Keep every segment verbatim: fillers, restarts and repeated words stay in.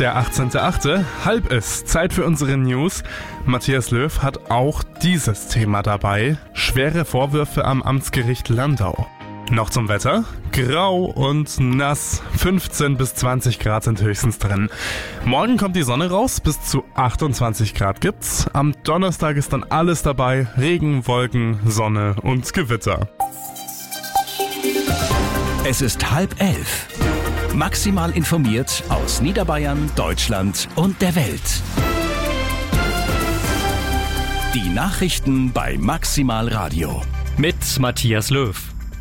der achtzehnter achte Halb ist Zeit für unsere News. Matthias Löw hat auch dieses Thema dabei. Schwere Vorwürfe am Amtsgericht Landau. Noch zum Wetter. Grau und nass. fünfzehn bis zwanzig Grad sind höchstens drin. Morgen kommt die Sonne raus. Bis zu achtundzwanzig Grad gibt's. Am Donnerstag ist dann alles dabei. Regen, Wolken, Sonne und Gewitter. Es ist halb elf. Maximal informiert aus Niederbayern, Deutschland und der Welt. Die Nachrichten bei Maximal Radio. Mit Matthias Löw.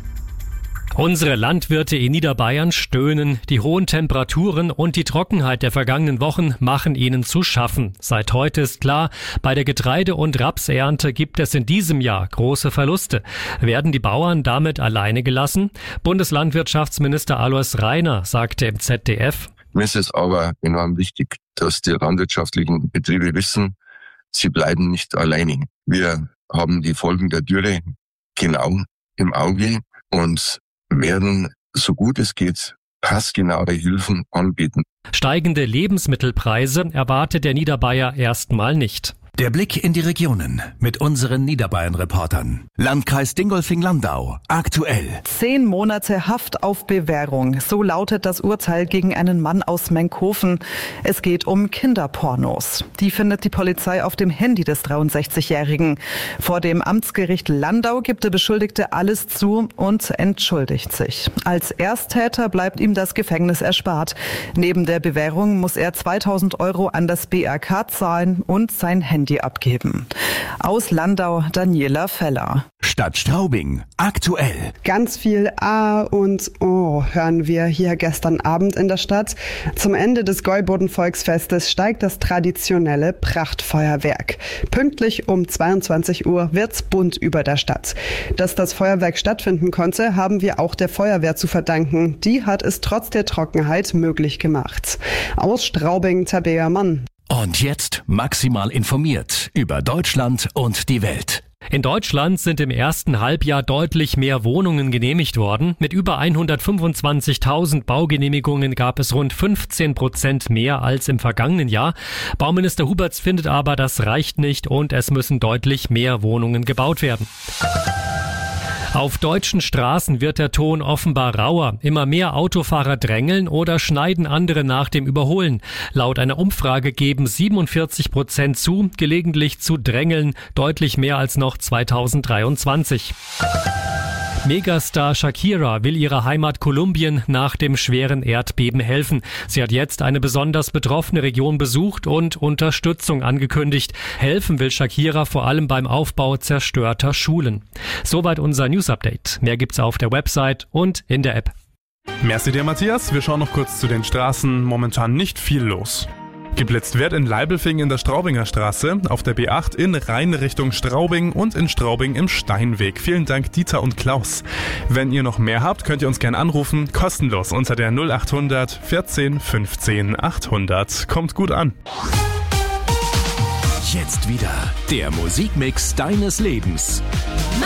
Unsere Landwirte in Niederbayern stöhnen. Die hohen Temperaturen und die Trockenheit der vergangenen Wochen machen ihnen zu schaffen. Seit heute ist klar, bei der Getreide- und Rapsernte gibt es in diesem Jahr große Verluste. Werden die Bauern damit alleine gelassen? Bundeslandwirtschaftsminister Alois Rainer sagte im Z D F: Mir ist es aber enorm wichtig, dass die landwirtschaftlichen Betriebe wissen, sie bleiben nicht alleine. Wir haben die Folgen der Dürre genau im Auge und werden, so gut es geht, passgenaue Hilfen anbieten. Steigende Lebensmittelpreise erwartet der Niederbayer erstmal nicht. Der Blick in die Regionen mit unseren Niederbayern-Reportern. Landkreis Dingolfing-Landau. Aktuell. Zehn Monate Haft auf Bewährung. So lautet das Urteil gegen einen Mann aus Menkhofen. Es geht um Kinderpornos. Die findet die Polizei auf dem Handy des dreiundsechzigjährigen. Vor dem Amtsgericht Landau gibt der Beschuldigte alles zu und entschuldigt sich. Als Ersttäter bleibt ihm das Gefängnis erspart. Neben der Bewährung muss er zweitausend Euro an das B R K zahlen und sein Handy abgeben. Aus Landau Daniela Feller. Stadt Straubing. Aktuell. Ganz viel A und O hören wir hier gestern Abend in der Stadt. Zum Ende des Gäuboden-Volksfestes steigt das traditionelle Prachtfeuerwerk. Pünktlich um zweiundzwanzig Uhr wird's bunt über der Stadt. Dass das Feuerwerk stattfinden konnte, haben wir auch der Feuerwehr zu verdanken. Die hat es trotz der Trockenheit möglich gemacht. Aus Straubing Tabea Mann. Und jetzt maximal informiert über Deutschland und die Welt. In Deutschland sind im ersten Halbjahr deutlich mehr Wohnungen genehmigt worden. Mit über hundertfünfundzwanzigtausend Baugenehmigungen gab es rund fünfzehn Prozent mehr als im vergangenen Jahr. Bauminister Huberts findet aber, das reicht nicht und es müssen deutlich mehr Wohnungen gebaut werden. Auf deutschen Straßen wird der Ton offenbar rauer. Immer mehr Autofahrer drängeln oder schneiden andere nach dem Überholen. Laut einer Umfrage geben siebenundvierzig Prozent zu, gelegentlich zu drängeln, deutlich mehr als noch zweitausenddreiundzwanzig. Megastar Shakira will ihrer Heimat Kolumbien nach dem schweren Erdbeben helfen. Sie hat jetzt eine besonders betroffene Region besucht und Unterstützung angekündigt. Helfen will Shakira vor allem beim Aufbau zerstörter Schulen. Soweit unser News-Update. Mehr gibt's auf der Website und in der App. Merci dir, Matthias. Wir schauen noch kurz zu den Straßen. Momentan nicht viel los. Geblitzt wird in Leibelfing in der Straubinger Straße, auf der B acht in Rhein Richtung Straubing und in Straubing im Steinweg. Vielen Dank Dieter und Klaus. Wenn ihr noch mehr habt, könnt ihr uns gerne anrufen, kostenlos unter der null achthundert vierzehn fünfzehn achthundert. Kommt gut an. Jetzt wieder der Musikmix deines Lebens.